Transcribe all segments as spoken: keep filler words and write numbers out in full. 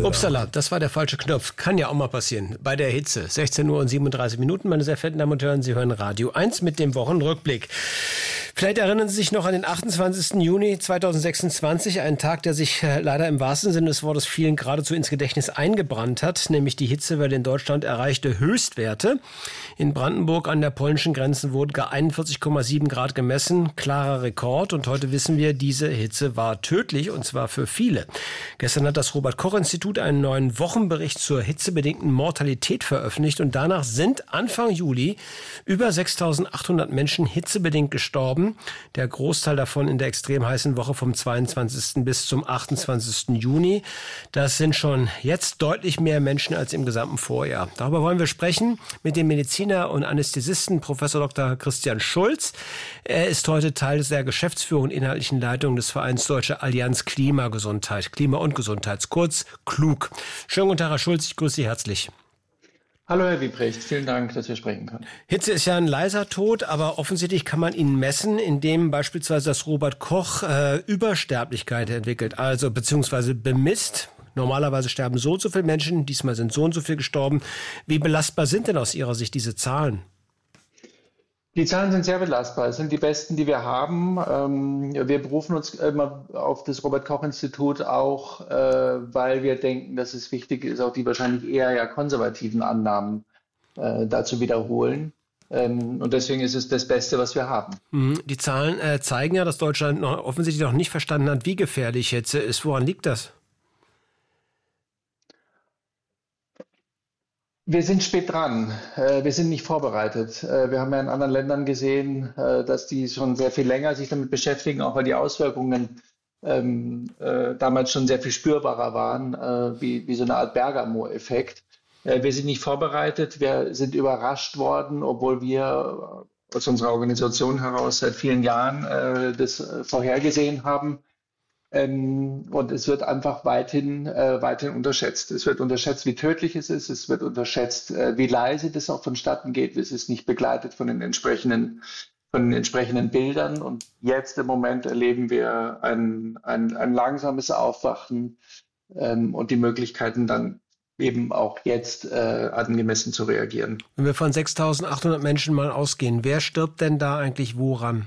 Upsala, das war der falsche Knopf. Kann ja auch mal passieren. Bei der Hitze. sechzehn Uhr und siebenunddreißig Minuten, meine sehr verehrten Damen und Herren. Sie hören Radio eins mit dem Wochenrückblick. Vielleicht erinnern Sie sich noch an den achtundzwanzigsten Juni zweitausendsechsundzwanzig, einen Tag, der sich leider im wahrsten Sinne des Wortes vielen geradezu ins Gedächtnis eingebrannt hat, nämlich die Hitzewelle in Deutschland erreichte Höchstwerte. In Brandenburg an der polnischen Grenze wurden gar einundvierzig Komma sieben Grad gemessen, klarer Rekord. Und heute wissen wir, diese Hitze war tödlich, und zwar für viele. Gestern hat das Robert-Koch-Institut einen neuen Wochenbericht zur hitzebedingten Mortalität veröffentlicht, und danach sind Anfang Juli über sechstausendachthundert Menschen hitzebedingt gestorben. Der Großteil davon in der extrem heißen Woche vom zweiundzwanzigsten bis zum achtundzwanzigsten Juni. Das sind schon jetzt deutlich mehr Menschen als im gesamten Vorjahr. Darüber wollen wir sprechen mit dem Mediziner und Anästhesisten Professor Doktor Christian Schulz. Er ist heute Teil der Geschäftsführung und inhaltlichen Leitung des Vereins Deutsche Allianz Klimagesundheit, Klima und Gesundheit, kurz KLUG. Schönen guten Tag, Herr Schulz, ich grüße Sie herzlich. Hallo Herr Wiebrecht, vielen Dank, dass wir sprechen können. Hitze ist ja ein leiser Tod, aber offensichtlich kann man ihn messen, indem beispielsweise das Robert Koch äh, Übersterblichkeit entwickelt, also beziehungsweise bemisst. Normalerweise sterben so und so viele Menschen, diesmal sind so und so viele gestorben. Wie belastbar sind denn aus Ihrer Sicht diese Zahlen? Die Zahlen sind sehr belastbar. Es sind die besten, die wir haben. Wir berufen uns immer auf das Robert-Koch-Institut auch, weil wir denken, dass es wichtig ist, auch die wahrscheinlich eher ja konservativen Annahmen dazu wiederholen. Und deswegen ist es das Beste, was wir haben. Die Zahlen äh, zeigen ja, dass Deutschland noch offensichtlich noch nicht verstanden hat, wie gefährlich Hitze ist. Woran liegt das? Wir sind spät dran. Wir sind nicht vorbereitet. Wir haben ja in anderen Ländern gesehen, dass die schon sehr viel länger sich damit beschäftigen, auch weil die Auswirkungen ähm, äh, damals schon sehr viel spürbarer waren, äh, wie, wie so eine Art Bergamo-Effekt. Äh, wir sind nicht vorbereitet. Wir sind überrascht worden, obwohl wir aus unserer Organisation heraus seit vielen Jahren äh, das vorhergesehen haben. Ähm, und es wird einfach weithin, äh, weithin unterschätzt. Es wird unterschätzt, wie tödlich es ist. Es wird unterschätzt, äh, wie leise das auch vonstatten geht. Es ist nicht begleitet von den entsprechenden, von den entsprechenden Bildern. Und jetzt im Moment erleben wir ein, ein, ein langsames Aufwachen ähm, und die Möglichkeiten dann eben auch jetzt äh, angemessen zu reagieren. Wenn wir von sechstausendachthundert Menschen mal ausgehen, wer stirbt denn da eigentlich woran?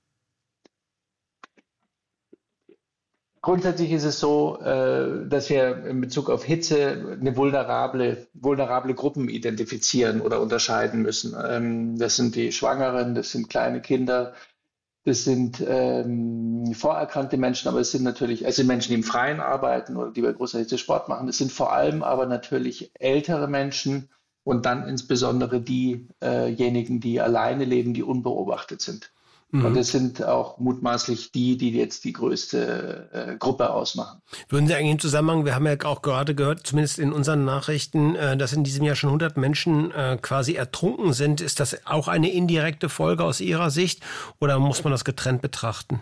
Grundsätzlich ist es so, dass wir in Bezug auf Hitze eine vulnerable, vulnerable Gruppen identifizieren oder unterscheiden müssen. Das sind die Schwangeren, das sind kleine Kinder, das sind ähm, vorerkrankte Menschen, aber es sind natürlich, also Menschen, die im Freien arbeiten oder die bei großer Hitze Sport machen. Es sind vor allem aber natürlich ältere Menschen und dann insbesondere diejenigen, die alleine leben, die unbeobachtet sind. Mhm. Und es sind auch mutmaßlich die, die jetzt die größte äh, Gruppe ausmachen. Würden Sie eigentlich im Zusammenhang, wir haben ja auch gerade gehört, zumindest in unseren Nachrichten, äh, dass in diesem Jahr schon hundert Menschen äh, quasi ertrunken sind. Ist das auch eine indirekte Folge aus Ihrer Sicht oder muss man das getrennt betrachten?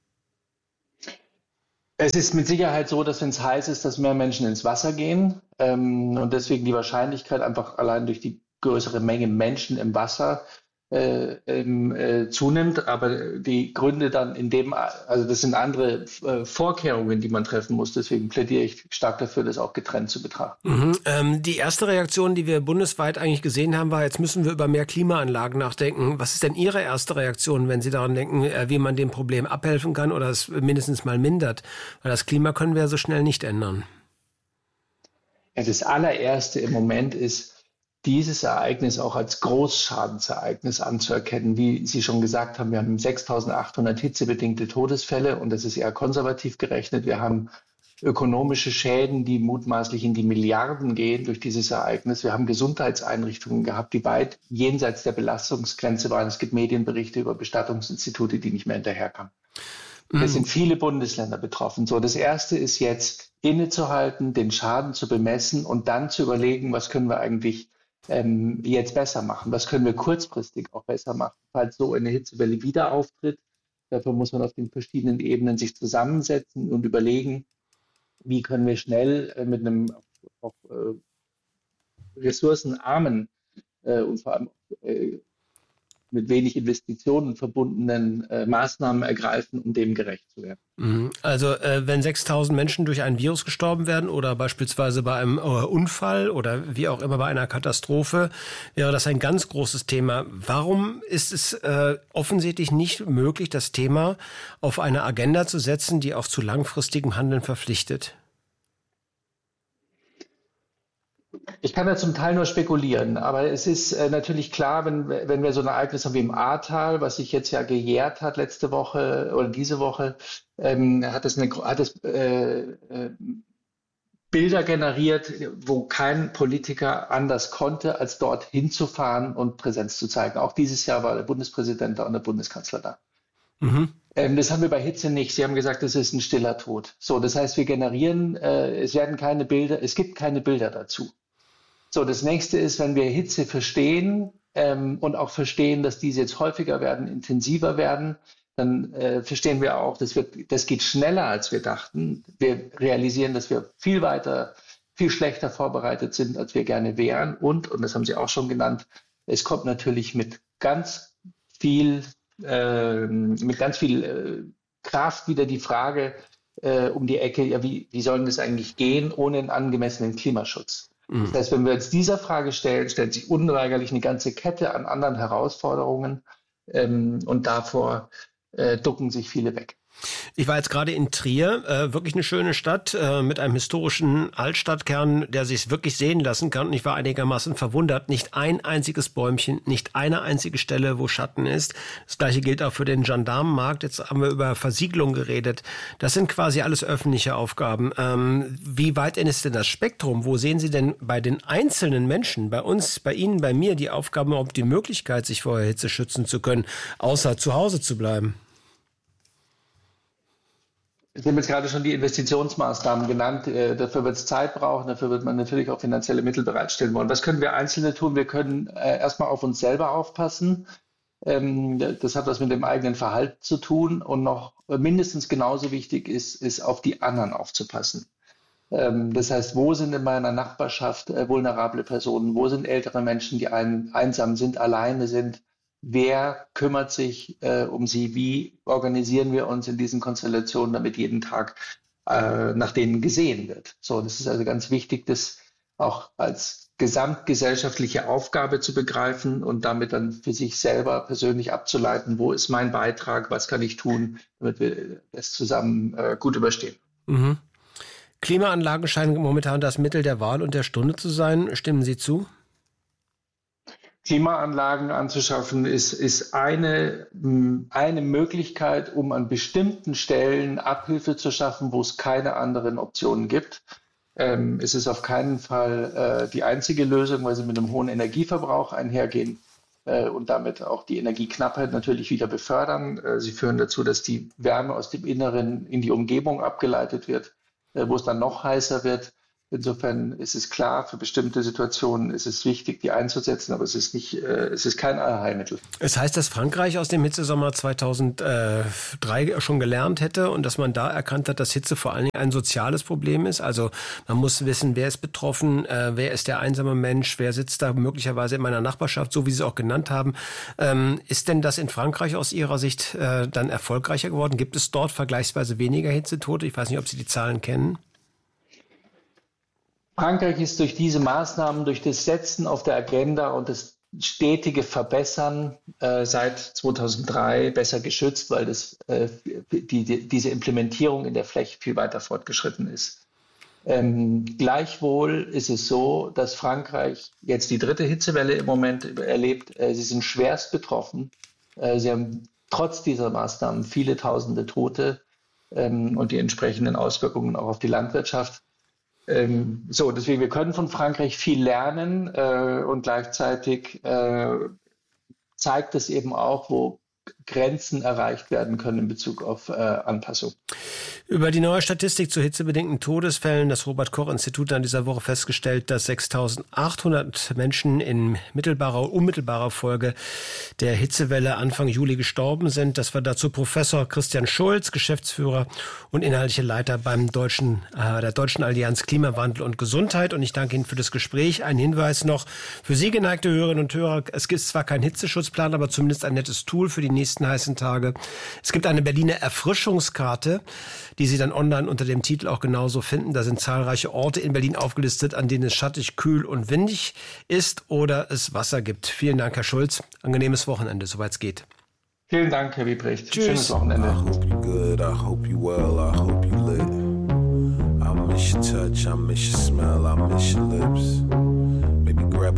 Es ist mit Sicherheit so, dass wenn es heiß ist, dass mehr Menschen ins Wasser gehen ähm, und deswegen die Wahrscheinlichkeit einfach allein durch die größere Menge Menschen im Wasser Äh, äh, zunimmt, aber die Gründe dann in dem, also das sind andere äh, Vorkehrungen, die man treffen muss, deswegen plädiere ich stark dafür, das auch getrennt zu betrachten. Mhm. Ähm, die erste Reaktion, die wir bundesweit eigentlich gesehen haben, war, jetzt müssen wir über mehr Klimaanlagen nachdenken. Was ist denn Ihre erste Reaktion, wenn Sie daran denken, äh, wie man dem Problem abhelfen kann oder es mindestens mal mindert? Weil das Klima können wir ja so schnell nicht ändern. Ja, das allererste im Moment ist, dieses Ereignis auch als Großschadensereignis anzuerkennen. Wie Sie schon gesagt haben, wir haben sechstausendachthundert hitzebedingte Todesfälle und das ist eher konservativ gerechnet. Wir haben ökonomische Schäden, die mutmaßlich in die Milliarden gehen durch dieses Ereignis. Wir haben Gesundheitseinrichtungen gehabt, die weit jenseits der Belastungsgrenze waren. Es gibt Medienberichte über Bestattungsinstitute, die nicht mehr hinterherkamen. Mhm. Es sind viele Bundesländer betroffen. So, das Erste ist jetzt innezuhalten, den Schaden zu bemessen und dann zu überlegen, was können wir eigentlich Ähm, jetzt besser machen? Was können wir kurzfristig auch besser machen, falls so eine Hitzewelle wieder auftritt? Dafür muss man auf den verschiedenen Ebenen sich zusammensetzen und überlegen, wie können wir schnell äh, mit einem auch, äh, ressourcenarmen äh, und vor allem äh, mit wenig Investitionen verbundenen äh, Maßnahmen ergreifen, um dem gerecht zu werden. Also äh, wenn sechstausend Menschen durch ein Virus gestorben werden oder beispielsweise bei einem äh, Unfall oder wie auch immer bei einer Katastrophe, wäre das ein ganz großes Thema. Warum ist es äh, offensichtlich nicht möglich, das Thema auf eine Agenda zu setzen, die auch zu langfristigem Handeln verpflichtet? Ich kann da zum Teil nur spekulieren, aber es ist äh, natürlich klar, wenn, wenn wir so ein Ereignis haben wie im Ahrtal, was sich jetzt ja gejährt hat letzte Woche oder diese Woche, ähm, hat es, eine, hat es äh, äh, Bilder generiert, wo kein Politiker anders konnte, als dort hinzufahren und Präsenz zu zeigen. Auch dieses Jahr war der Bundespräsident da und der Bundeskanzler da. Mhm. Ähm, das haben wir bei Hitze nicht. Sie haben gesagt, das ist ein stiller Tod. So, das heißt, wir generieren, äh, es werden keine Bilder, es gibt keine Bilder dazu. So, das nächste ist, wenn wir Hitze verstehen ähm, und auch verstehen, dass diese jetzt häufiger werden, intensiver werden, dann äh, verstehen wir auch, dass wir, das geht schneller, als wir dachten. Wir realisieren, dass wir viel weiter, viel schlechter vorbereitet sind, als wir gerne wären. Und, und das haben Sie auch schon genannt, es kommt natürlich mit ganz viel, äh, mit ganz viel äh, Kraft wieder die Frage äh, um die Ecke, ja, wie, wie soll das eigentlich gehen ohne einen angemessenen Klimaschutz? Das heißt, wenn wir uns dieser Frage stellen, stellt sich unweigerlich eine ganze Kette an anderen Herausforderungen ähm, und davor äh, ducken sich viele weg. Ich war jetzt gerade in Trier, äh, wirklich eine schöne Stadt äh, mit einem historischen Altstadtkern, der sich wirklich sehen lassen kann. Und ich war einigermaßen verwundert. Nicht ein einziges Bäumchen, nicht eine einzige Stelle, wo Schatten ist. Das gleiche gilt auch für den Gendarmenmarkt. Jetzt haben wir über Versiegelung geredet. Das sind quasi alles öffentliche Aufgaben. Ähm, wie weit ist denn das Spektrum? Wo sehen Sie denn bei den einzelnen Menschen, bei uns, bei Ihnen, bei mir, die Aufgaben, überhaupt die Möglichkeit, sich vor Hitze schützen zu können, außer zu Hause zu bleiben? Sie haben jetzt gerade schon die Investitionsmaßnahmen genannt. Äh, dafür wird es Zeit brauchen, dafür wird man natürlich auch finanzielle Mittel bereitstellen wollen. Was können wir Einzelne tun? Wir können äh, erstmal auf uns selber aufpassen. Ähm, das hat was mit dem eigenen Verhalten zu tun. Und noch mindestens genauso wichtig ist, ist auf die anderen aufzupassen. Ähm, das heißt, wo sind in meiner Nachbarschaft äh, vulnerable Personen? Wo sind ältere Menschen, die ein, einsam sind, alleine sind? Wer kümmert sich äh, um sie? Wie organisieren wir uns in diesen Konstellationen, damit jeden Tag äh, nach denen gesehen wird? So, das ist also ganz wichtig, das auch als gesamtgesellschaftliche Aufgabe zu begreifen und damit dann für sich selber persönlich abzuleiten, wo ist mein Beitrag, was kann ich tun, damit wir das zusammen äh, gut überstehen. Mhm. Klimaanlagen scheinen momentan das Mittel der Wahl und der Stunde zu sein. Stimmen Sie zu? Klimaanlagen anzuschaffen, ist, ist eine, eine Möglichkeit, um an bestimmten Stellen Abhilfe zu schaffen, wo es keine anderen Optionen gibt. Ähm, es ist auf keinen Fall äh, die einzige Lösung, weil sie mit einem hohen Energieverbrauch einhergehen äh, und damit auch die Energieknappheit natürlich wieder befördern. Äh, sie führen dazu, dass die Wärme aus dem Inneren in die Umgebung abgeleitet wird, äh, wo es dann noch heißer wird. Insofern ist es klar, für bestimmte Situationen ist es wichtig, die einzusetzen, aber es ist nicht, äh, es ist kein Allheilmittel. Es heißt, dass Frankreich aus dem Hitzesommer zweitausenddrei schon gelernt hätte und dass man da erkannt hat, dass Hitze vor allen Dingen ein soziales Problem ist. Also man muss wissen, wer ist betroffen, äh, wer ist der einsame Mensch, wer sitzt da möglicherweise in meiner Nachbarschaft, so wie Sie es auch genannt haben. Ähm, ist denn das in Frankreich aus Ihrer Sicht äh, dann erfolgreicher geworden? Gibt es dort vergleichsweise weniger Hitzetote? Ich weiß nicht, ob Sie die Zahlen kennen. Frankreich ist durch diese Maßnahmen, durch das Setzen auf der Agenda und das stetige Verbessern äh, seit zweitausenddrei besser geschützt, weil das, äh, die, die, diese Implementierung in der Fläche viel weiter fortgeschritten ist. Ähm, gleichwohl ist es so, dass Frankreich jetzt die dritte Hitzewelle im Moment erlebt. Äh, sie sind schwerst betroffen. Äh, sie haben trotz dieser Maßnahmen viele tausende Tote ähm, und die entsprechenden Auswirkungen auch auf die Landwirtschaft. Ähm, so, deswegen, wir können von Frankreich viel lernen äh, und gleichzeitig äh, zeigt es eben auch, wo Grenzen erreicht werden können in Bezug auf äh, Anpassung. Über die neue Statistik zu hitzebedingten Todesfällen. Das Robert-Koch-Institut hat in dieser Woche festgestellt, dass sechstausendachthundert Menschen in mittelbarer, unmittelbarer Folge der Hitzewelle Anfang Juli gestorben sind. Das war dazu Professor Christian Schulz, Geschäftsführer und inhaltlicher Leiter beim Deutschen, äh, der Deutschen Allianz Klimawandel und Gesundheit. Und ich danke Ihnen für das Gespräch. Ein Hinweis noch für Sie, geneigte Hörerinnen und Hörer. Es gibt zwar keinen Hitzeschutzplan, aber zumindest ein nettes Tool für die nächsten heißen Tage. Es gibt eine Berliner Erfrischungskarte, die Sie dann online unter dem Titel auch genauso finden. Da sind zahlreiche Orte in Berlin aufgelistet, an denen es schattig, kühl und windig ist oder es Wasser gibt. Vielen Dank, Herr Schulz. Angenehmes Wochenende, soweit es geht. Vielen Dank, Herr Wiebrecht. Tschüss. Schönes Wochenende. I hope you good, I hope you well, I hope you lit. I miss your touch, I miss your smell, I miss your lips. Maybe grab